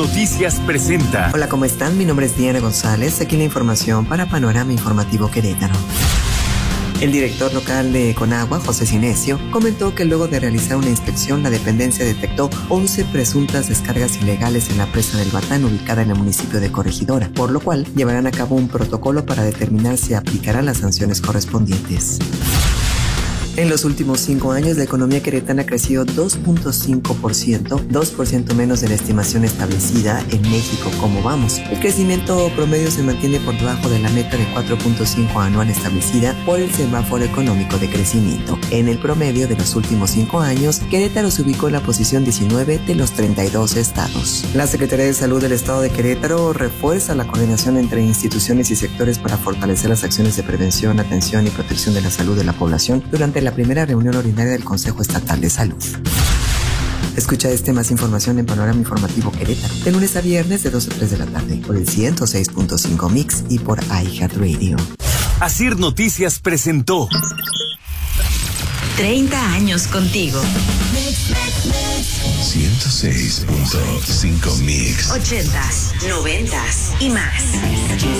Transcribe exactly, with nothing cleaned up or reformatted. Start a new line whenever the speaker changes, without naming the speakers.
Noticias presenta.
Hola, ¿cómo están? Mi nombre es Diana González. Aquí la información para Panorama Informativo Querétaro. El director local de Conagua, José Sinesio, comentó que luego de realizar una inspección, la dependencia detectó once presuntas descargas ilegales en la presa del Batán, ubicada en el municipio de Corregidora, por lo cual llevarán a cabo un protocolo para determinar si aplicarán las sanciones correspondientes. En los últimos cinco años, la economía queretana ha crecido dos punto cinco por ciento, dos por ciento menos de la estimación establecida en México. ¿Cómo vamos? El crecimiento promedio se mantiene por debajo de la meta de cuatro punto cinco anual establecida por el semáforo económico de crecimiento. En el promedio de los últimos cinco años, Querétaro se ubicó en la posición diecinueve de los treinta y dos estados. La Secretaría de Salud del Estado de Querétaro refuerza la coordinación entre instituciones y sectores para fortalecer las acciones de prevención, atención y protección de la salud de la población durante la primera reunión ordinaria del Consejo Estatal de Salud. Escucha este más información en Panorama Informativo Querétaro, de lunes a viernes de dos a tres de la tarde, por el ciento seis punto cinco Mix y por iHeartRadio.
Asir Noticias presentó
treinta años contigo.
ciento seis punto cinco Mix.
ochentas, noventas y más.